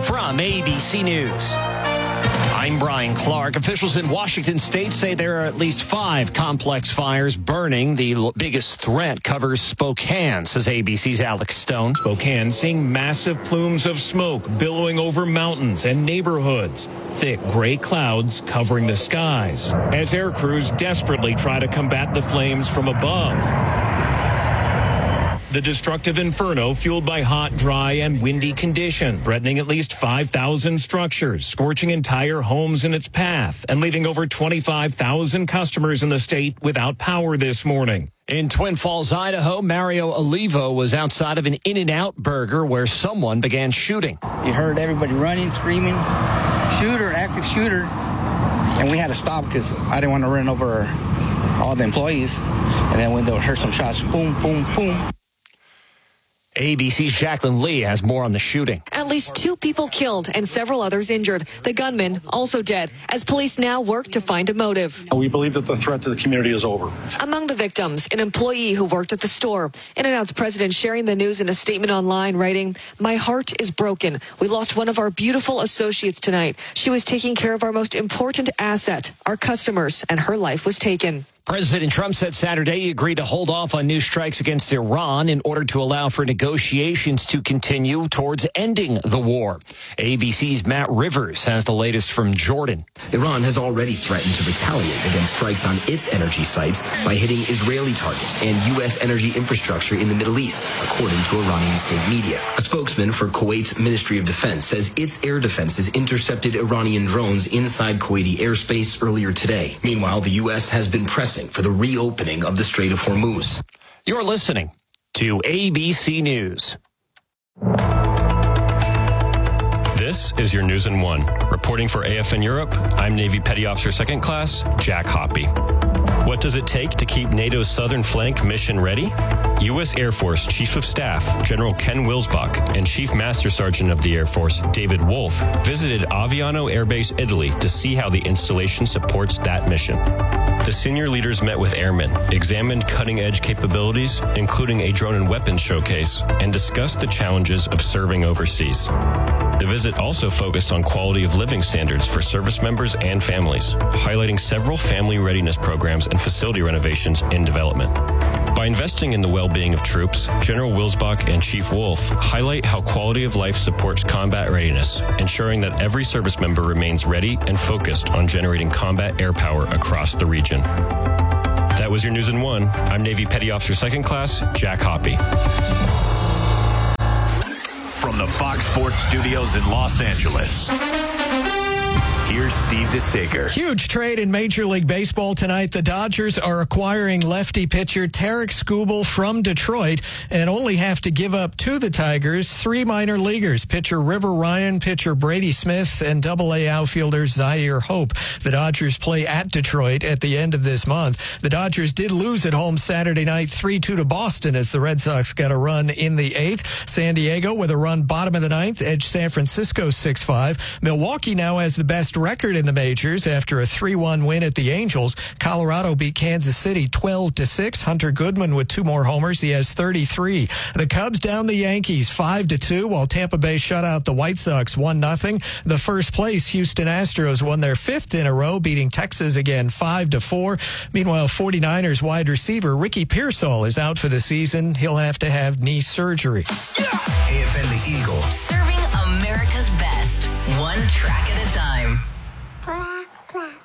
from ABC News. I'm Brian Clark. Officials in Washington state say there are at least 5 complex fires burning. The biggest threat covers Spokane, says ABC's Alex Stone. Spokane seeing massive plumes of smoke billowing over mountains and neighborhoods. Thick gray clouds covering the skies as air crews desperately try to combat the flames from above. The destructive inferno fueled by hot, dry, and windy conditions, threatening at least 5,000 structures, scorching entire homes in its path, and leaving over 25,000 customers in the state without power this morning. In Twin Falls, Idaho, Mario Olivo was outside of an In-N-Out burger where someone began shooting. You heard everybody running, screaming, shooter, active shooter, and we had to stop because I didn't want to run over all the employees. And then when they heard some shots, boom, boom, boom. ABC's Jacqueline Lee has more on the shooting. At least 2 people killed and several others injured. The gunman also dead as police now work to find a motive. We believe that the threat to the community is over. Among the victims, an employee who worked at the store. In-N-Out's president sharing the news in a statement online, writing, "My heart is broken. We lost one of our beautiful associates tonight. She was taking care of our most important asset, our customers, and her life was taken." President Trump said Saturday he agreed to hold off on new strikes against Iran in order to allow for negotiations to continue towards ending the war. ABC's Matt Rivers has the latest from Jordan. Iran has already threatened to retaliate against strikes on its energy sites by hitting Israeli targets and U.S. energy infrastructure in the Middle East, according to Iranian state media. A spokesman for Kuwait's Ministry of Defense says its air defenses intercepted Iranian drones inside Kuwaiti airspace earlier today. Meanwhile, the U.S. has been pressing for the reopening of the Strait of Hormuz. You're listening to ABC News. This is your News in 1. Reporting for AFN Europe, I'm Navy Petty Officer 2nd Class Jack Hoppy. What does it take to keep NATO's southern flank mission ready? U.S. Air Force Chief of Staff General Ken Wilsbach and Chief Master Sergeant of the Air Force David Wolf visited Aviano Air Base, Italy to see how the installation supports that mission. The senior leaders met with airmen, examined cutting-edge capabilities, including a drone and weapons showcase, and discussed the challenges of serving overseas. The visit also focused on quality of living standards for service members and families, highlighting several family readiness programs and facility renovations in development. By investing in the well-being of troops, General Wilsbach and Chief Wolf highlight how quality of life supports combat readiness, ensuring that every service member remains ready and focused on generating combat air power across the region. That was your News in 1. I'm Navy Petty Officer 2nd Class Jack Hoppy. From the Fox Sports Studios in Los Angeles, here's Steve DeSager. Huge trade in Major League Baseball tonight. The Dodgers are acquiring lefty pitcher Tarik Skubal from Detroit and only have to give up to the Tigers 3 minor leaguers, pitcher River Ryan, pitcher Brady Smith, and Double-A outfielder Zaire Hope. The Dodgers play at Detroit at the end of this month. The Dodgers did lose at home Saturday night 3-2 to Boston as the Red Sox got a run in the 8th. San Diego with a run bottom of the 9th, edged San Francisco 6-5. Milwaukee now has the best record in the majors after a 3-1 win at the Angels. Colorado beat Kansas City 12-6. Hunter Goodman with 2 more homers. He has 33. The Cubs down the Yankees 5-2, while Tampa Bay shut out the White Sox 1-0. The first place Houston Astros won their 5th in a row, beating Texas again 5-4. Meanwhile, 49ers wide receiver Ricky Pearsall is out for the season. He'll have to have knee surgery. AFN the Eagle. Serving America's best, one track at a time.